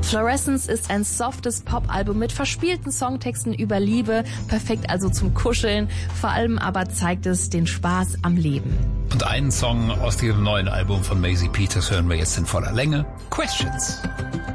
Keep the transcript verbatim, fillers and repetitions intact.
Fluorescence ist ein softes Pop-Album mit verspielten Songtexten über Liebe, perfekt also zum Kuscheln. Vor allem aber zeigt es den Spaß am Leben. Und einen Song aus diesem neuen Album von Maisie Peters hören wir jetzt in voller Länge. Questions.